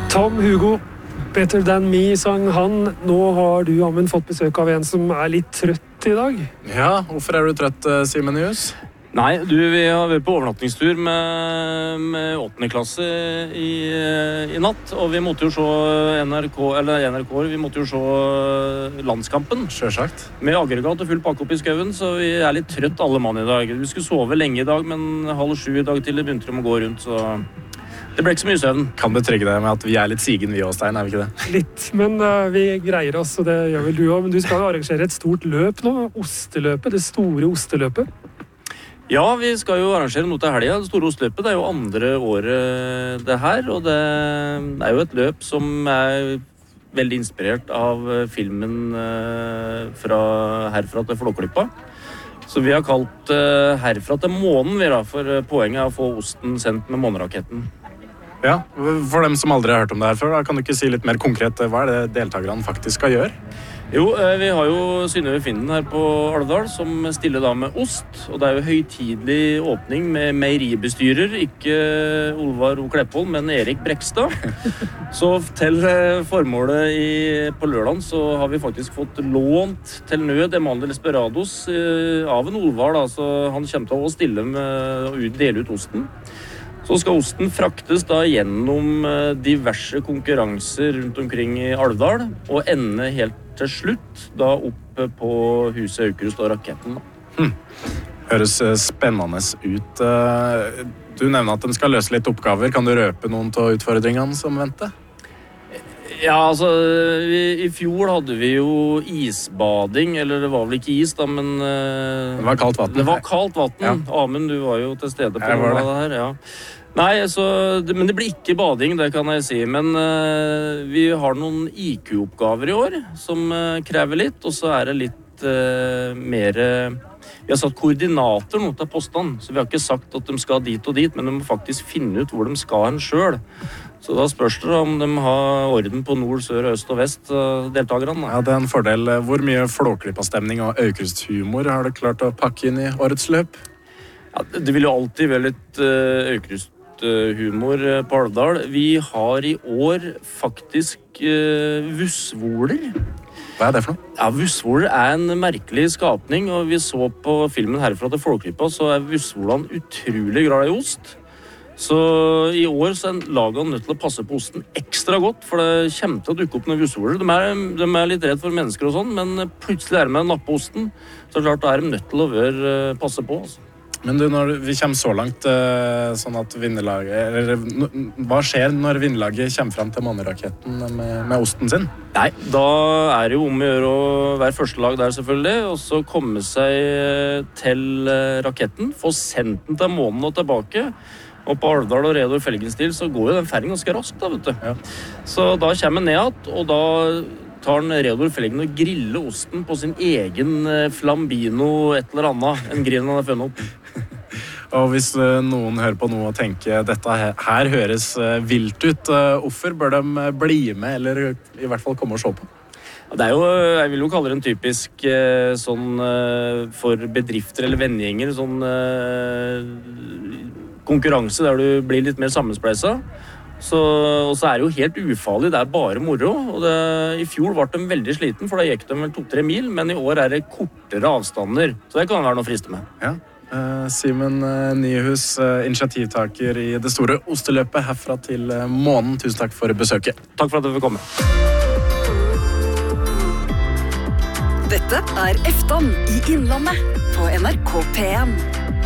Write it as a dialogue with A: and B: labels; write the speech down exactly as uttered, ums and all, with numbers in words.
A: Tom Hugo, Better Than Me, sang han. Nå har du, Amund, fått besøk av en som er litt trøtt i dag.
B: Ja, hvorfor er du trøtt, Simen Jus?
C: Nei, du, vi har vært på overnattingstur med, med åttende klasse i, i natt, og vi måtte jo se NRK, eller N R K, vi måtte jo se landskampen.
B: Sjølsagt.
C: Med aggregat og full pakke opp i skauen, så vi er litt trøtt alle mann i dag. Vi skulle sove lenge i dag, men halv sju i dag til det begynte de å gå rundt, så det ble ikke så mye søvn.
B: Kan betrygge deg med at vi er litt sigen vi også, Stein, er vi ikke det?
A: Litt, men uh, vi greier oss, og det gjør vel du også. Men du skal jo arrangere et stort løp nå, osteløpet, det store osteløpet.
C: Ja, vi skal jo arrangere noe til helga. Det store osteløpet, det er jo andre året det her, og det er jo et løp som er veldig inspirert av filmen uh, fra Herfra til Flåklypa. Så vi har kalt uh, Herfra til månen, vi da, for poenget er å få osten sendt med måneraketten.
B: Ja, for dem som aldri har hørt om det her før, da, kan du ikke si litt mer konkret hva er det deltakerne faktisk skal gjøre?
C: Jo, vi har jo Synnøve Finden her på Alvdal som stiller da med ost, og det er jo høytidelig åpning med meieribestyrer, ikke Olvar O. Klepphold, men Erik Brekstad. Så til formålet i, på lørdagen så har vi faktisk fått lånt til nød Emanuel Esperados av en Olvar, da, så han kommer til å stille med å dele ut osten. Så skal osten fraktes da gjennom diverse konkurranser rundt omkring i Alvdal, og ende helt til slutt da oppe på huset Aukrust og Raketten.
B: Hm. Høres spennende ut. Du nevner at de skal løse litt oppgaver. Kan du røpe noen av utfordringene som venter?
C: Ja, altså, vi, i fjor hadde vi jo isbading, eller det var vel ikke is da, men
B: det var kaldt vatten.
C: Det var kaldt vatten. Ja. Amund, du var jo til stede på
B: det.
C: det her, ja. Nei, så, det, men det blir ikke bading, det kan jeg si, men uh, vi har noen I Q-oppgaver i år som uh, krever litt, og så er det litt uh, mer, uh, vi har satt koordinater nå til postene, så vi har ikke sagt at de skal dit og dit, men de må faktisk finne ut hvor de skal hen selv. Så da spørs det om de har orden på nord, sør, øst og vest, uh, deltakerne.
B: Ja, det er en fordel. Hvor mye Flåklypa-stemning og Aukrust-humor har du klart å pakke inn i årets løp?
C: Ja, det, det vil jo alltid være litt uh, Aukrust humor på Alvdal. Vi har i år faktisk uh, vussvoler.
B: Hva er det for noe?
C: Ja, vussvoler er en merkelig skapning, og vi så på filmen Herfra til Flåklypa, så er vussvolene utrolig glad i ost. Så i år så er lagene nødt til å passe på osten ekstra godt, for det kommer til å dukke opp noen vussvoler. De er, de er litt redd for mennesker og sånn, men plutselig er de med å nappe osten, så klart da er de nødt til å være, passe på, altså.
B: Men du, når vi kommer så langt, sånn at vinnerlaget, eller hva skjer når vinnerlaget kommer frem til måneraketten med, med osten sin?
C: Nei, da er det jo om å gjøre å være første lag der selvfølgelig, og så komme seg til raketten, få sendt den til månen og tilbake, og på Alvdal og Reodor Felgenstil så går jo den ferden ganske raskt da, vet du. Ja. Så da kommer den ned, og da tar han Reodor Felgen og griller osten på sin egen flambino et eller annet, en grill han har funnet opp.
B: Og hvis noen hører på noe og tenker dette her, her høres vilt ut, hvorfor bør de bli med, eller i hvert fall komme og se på?
C: Det er jo, jeg vil jo kalle det en typisk sånn for bedrifter eller vennegjenger, sånn konkurranse der du blir litt mer sammenspleiset. Så, og så er det jo helt ufarlig, det er bare moro. Og det, i fjor var de veldig sliten, for da gikk de vel to-tre mil, men i år er det kortere avstander, så det kan være noe å friste med.
B: Ja. Uh, Simen uh, Nyhus, uh, initiativtaker i det store osteløpet herfra til uh, månen. Tusen takk for besøket.
C: Takk for at du fikk komme.
D: Dette er Eftan i Innlandet på N R K P en.